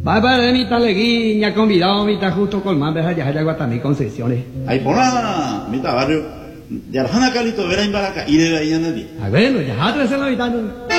Papá de mi talegui, me ha convidado, mi está justo con más veces ya Guataní Concesiones. Ahí por la mitad barrio. De Arjana Calito, Vera en Baraca, y de ahí en el día. Bueno, ya, 3 en la mitad.